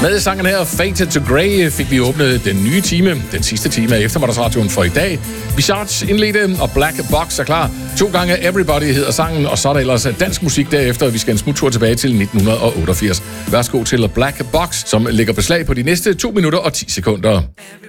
Med sangen her, Faded to Grey, fik vi åbnet den nye time, den sidste time af Eftermiddagsradioen for i dag. Visage indledte, og Black Box er klar. 2 gange Everybody hedder sangen, og så er der ellers dansk musik derefter. Vi skal en smuttur tilbage til 1988. Værsgo til Black Box, som lægger beslag på de næste 2 minutter og 10 sekunder.